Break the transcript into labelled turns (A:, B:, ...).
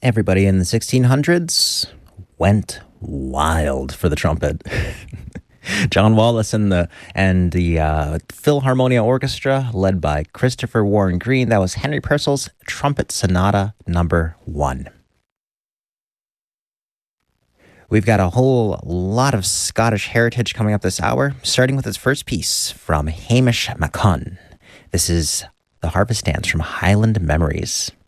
A: Everybody in the 1600s went wild for the trumpet. John Wallace and the Philharmonia Orchestra, led by Christopher Warren Green. That was Henry Purcell's Trumpet Sonata Number 1. We've got a whole lot of Scottish heritage coming up this hour, starting with its first piece from Hamish MacCunn. This is The Harvest Dance from Highland Memories.